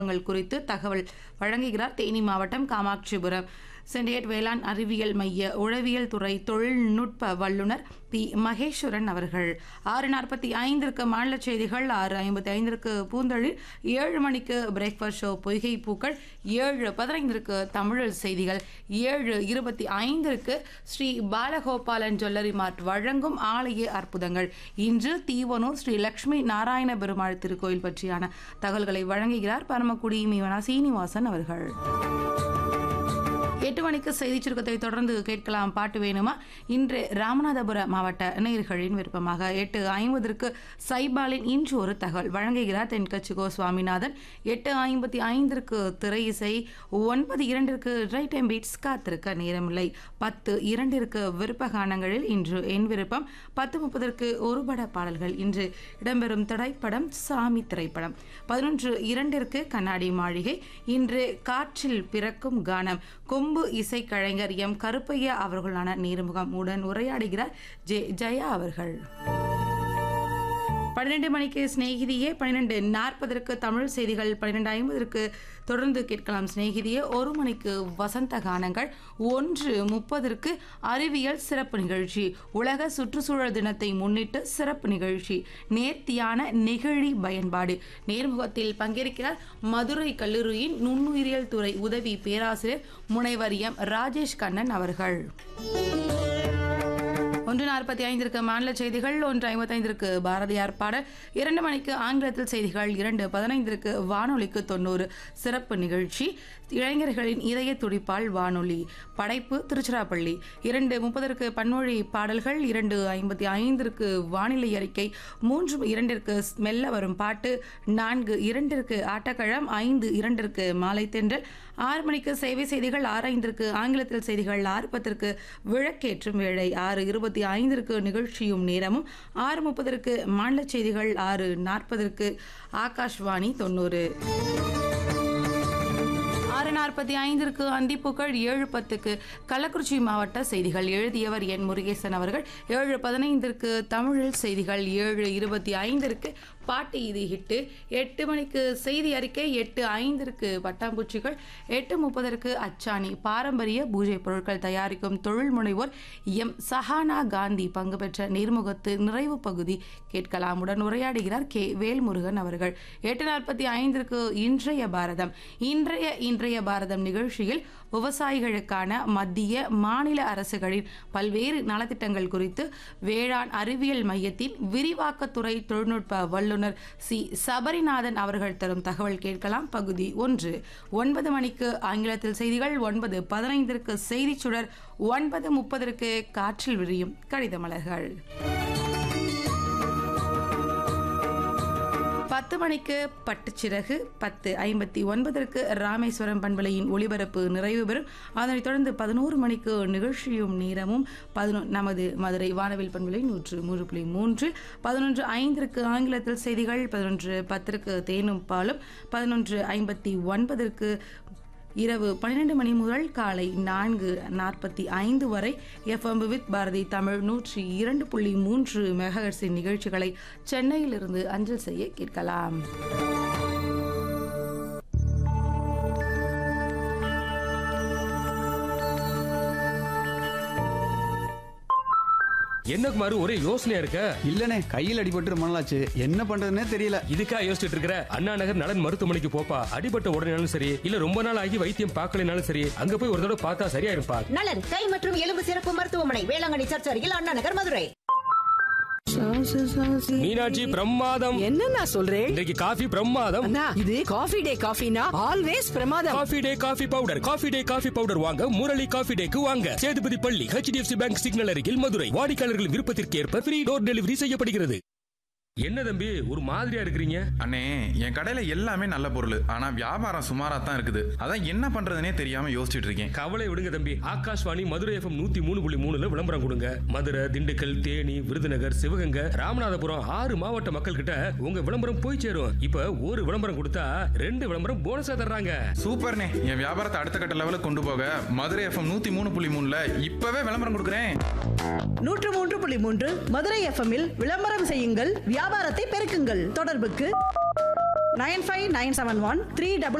குறித்து தகவல் வழங்குகிறார் தேனி மாவட்டம் காமாட்சிபுரம் சென்டியேட் வேளாண் அறிவியல் மைய உழவியல் துறை தொழில்நுட்ப வல்லுநர் பி மகேஸ்வரன் அவர்கள். 6:45 மாநில செய்திகள், 6:55 பூந்தளிர், 7 மணிக்கு பிரேக்ஃபாஸ்ட் ஷோ பொய்கை பூக்கள், 7:15 தமிழ் செய்திகள், 7:25 ஸ்ரீ பாலகோபாலன் ஜுவல்லரி மார்ட் வழங்கும் ஆலய அற்புதங்கள். இன்று தீவனூர் ஸ்ரீ லட்சுமி நாராயண பெருமாள் திருக்கோயில் பற்றியான தகவல்களை வழங்குகிறார் பரமக்குடி மீவனா சீனிவாசன் அவர்கள். 8 மணிக்கு செய்தி சுருக்கத்தை தொடர்ந்து கேட்கலாம் பாட்டு வேணுமா. இன்று ராமநாதபுர மாவட்ட நேயர்களின் விருப்பமாக 8:50 சைபாலின் இன்று ஒரு தகவல் வழங்குகிறார் தென்கட்சி கோ சுவாமிநாதன். 8:55 திரை இசை, 9:02 ரைட் டைம் பீட்ஸ் காத்திருக்க நேரமில்லை, 10:02 விருப்ப கானங்களில் இன்று என் விருப்பம், 10:30 ஒருபட பாடல்கள். இன்று இடம்பெறும் திரைப்படம் சாமி திரைப்படம். 11:02 கண்ணாடி மாளிகை. இன்று காற்றில் பிறக்கும் கானம் கொம்பு இசைக்கலைஞர் எம் கருப்பையா அவர்களான நேர்முகம் உடன் உரையாடுகிறார் ஜெயா அவர்கள். 12 மணிக்கு சிநேகிதியே, 12:40 தமிழ் செய்திகள், 12:50 தொடர்ந்து கேட்கலாம் சிநேகிதியே. 1 மணிக்கு வசந்த கானங்கள், 1:30 அறிவியல் சிறப்பு நிகழ்ச்சி, உலக சுற்றுச்சூழல் தினத்தை முன்னிட்டு சிறப்பு நிகழ்ச்சி, நேர்த்தியான நெகிழி பயன்பாடு. நேர்முகத்தில் பங்கேற்கிறார் மதுரை கல்லூரியின் நுண்ணுயிரியல் துறை உதவி பேராசிரியர் முனைவர் எம் ராஜேஷ் கண்ணன் அவர்கள். 1:45 மாநில செய்திகள், 1:55 பாரதியார் பாடல், 2 மணிக்கு ஆங்கிலத்தில் செய்திகள், 2:15 வானொலிக்கு 90 சிறப்பு நிகழ்ச்சி, இளைஞர்களின் இதய துடிப்பால் வானொலி படைப்பு திருச்சிராப்பள்ளி. 2:30 பன்மொழி பாடல்கள், 2:55 வானிலை அறிக்கை, 3:02 மெல்ல வரும் பாட்டு, 4:02 ஆட்டக்களம், 5:02 மாலை தென்றல், 6 மணிக்கு சேவை செய்திகள், 6:05 ஆங்கிலத்தில் செய்திகள், 6:10 விளக்கேற்றும் வேளை, 6:25 நிகழ்ச்சியும் நேரமும், 6:30 மாநில செய்திகள், 6:40 ஆகாஷ்வாணி 90. 6:45 அந்திப்புக்கள், 7:10 கள்ளக்குறிச்சி மாவட்ட செய்திகள். எழுதியவர் என் முருகேசன் அவர்கள். 7:15 தமிழில் செய்திகள், 7:25 பாட்டு இது ஹிட்டு, 8 மணிக்கு செய்தி அறிக்கை, 8:05 பட்டாம்பூச்சிகள், 8:30 அச்சாணி பாரம்பரிய பூஜை பொருட்கள் தயாரிக்கும் தொழில் முனைவோர் எம் சஹானா காந்தி பங்கு பெற்ற நேர்முகத்து நிறைவு பகுதி கேட்கலாம். உடன் உரையாடுகிறார் கே வேல்முருகன் அவர்கள். 8:45 இன்றைய பாரதம். இன்றைய பாரதம் நிகழ்ச்சியில் விவசாயிகளுக்கான மத்திய மாநில அரசுகளின் பல்வேறு நலத்திட்டங்கள் குறித்து வேளாண் அறிவியல் மையத்தின் விரிவாக்கத்துறை தொழில்நுட்ப வல்லுநர் சி சபரிநாதன் அவர்கள் தரும் தகவல் கேட்கலாம். பகுதி 1. 9 மணிக்கு ஆங்கிலத்தில் செய்திகள், 9:15 செய்தி சுடர், 9:30 காற்றில் விரியும் கடித மலர்கள். 10 மணிக்கு பட்டுச்சிறகு, 10:59 ராமேஸ்வரம் பண்பலையின் ஒளிபரப்பு நிறைவு பெறும். அதனைத் தொடர்ந்து 11 மணிக்கு நிகழ்ச்சியும் நேரமும், நமது மதுரை வானவில் பண்பலை 103.3, 11:05 ஆங்கிலத்தில் செய்திகள், 11:10 தேனும் பாலும், 11:59 இரவு 12 மணி முதல் காலை 4:45 வரை எஃப்எம் வித் பாரதி தமிழ் 102.3 மெகாஹெர்ட்ஸின் நிகழ்ச்சிகளை சென்னையிலிருந்து அஞ்சல் செய்ய கேட்கலாம். என்ன குமாரு, ஒரே யோசனையா இருக்க? இல்லனே, கையில் அடிபட்டு ரொம்ப நாளாச்சு, என்ன பண்றதுன்னே தெரியல. இதுக்கா யோசிச்சுட்டு இருக்கிற? அண்ணா நகர் நலன் மருத்துவமனைக்கு போப்பா. அடிபட்ட உடனேனாலும் சரி, இல்ல ரொம்ப நாள் ஆகி வைத்தியம் பார்க்கலனாலும் சரி, அங்க போய் ஒரு தடவை பார்த்தா சரியா இருப்பா. நலன் கை மற்றும் எலும்பு சிறப்பு மருத்துவமனை, வேளாங்கண்ணி சர்ச் அருகில், அண்ணா நகர், மதுரை. மீனாட்சி பிரமாதம். என்ன சொல்றேன்? இன்றைக்கு காஃபி பிரமாதம். இது காஃபி டே காஃபினா ஆல்வேஸ் பிரமாதம். Coffee day coffee powder, coffee day coffee powder வாங்க முரளி காஃபி டேக்கு வாங்க. சேதுபதி பள்ளி, HDFC பேங்க் சிக்னல் அருகில், மதுரை. வாடிக்கையாளர்களின் விருப்பத்திற்கு ஏற்ப ஃப்ரீ டோர் டெலிவரி செய்யப்படுகிறது. என்ன தம்பி ஒரு மாதிரியா இருக்கிறீங்க? அண்ணே, என் கடையில எல்லாமே நல்ல பொருள், ஆனா வியாபாரம் சுமாரா தான் இருக்குது. அதான் என்ன பண்றதுனே தெரியாம யோசிச்சுட்டு இருக்கேன். கவலை விடுங்க தம்பி, ஆகாஷ்வாணி மதுரை FM 103.3 விளம்பரம் கொடுங்க. மதுரை, திண்டுக்கல், தேனி, விருதுநகர், சிவகங்கை, ராமநாதபுரம் 6 மாவட்ட மக்கள் கிட்ட உங்க விளம்பரம் போய் சேரும். இப்ப ஒரு விளம்பரம் கொடுத்தா 2 விளம்பரம் போனஸா தர்றாங்க. சூப்பர்ண்ணே, என் வியாபாரத்தை அடுத்த கட்ட லெவலுக்கு கொண்டு போக மதுரை FM 103.3 இப்பவே விளம்பரம் கொடுக்குறேன். 103.3 மதுரை எஃப்எம்மில் விளம்பரம் செய்யுங்கள், வியாபாரத்தை பெருக்குங்கள். தொடர்புக்கு 959713